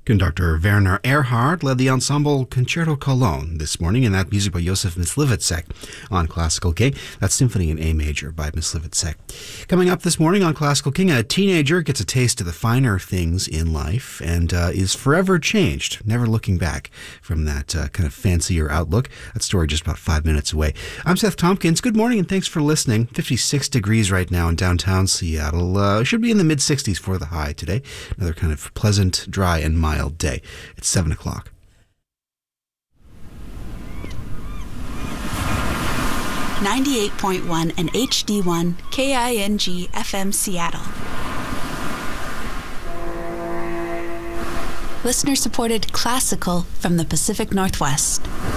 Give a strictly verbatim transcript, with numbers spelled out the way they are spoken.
Conductor Werner Erhard led the ensemble Concerto Cologne this morning, and that music by Josef Myslivetsek on Classical King. That's Symphony in A Major by Myslivetsek. Coming up this morning on Classical King, a teenager gets a taste of the finer things in life and uh, is forever changed, never looking back from that uh, kind of fancier outlook. That story just about five minutes away. I'm Seth Tompkins. Good morning and thanks for listening. fifty-six degrees right now in downtown Seattle. Uh, should be in the mid sixties for the high today. Another kind of pleasant, dry, and mild day. It's seven o'clock. ninety-eight point one and H D one K I N G F M Seattle. Listener-supported classical from the Pacific Northwest.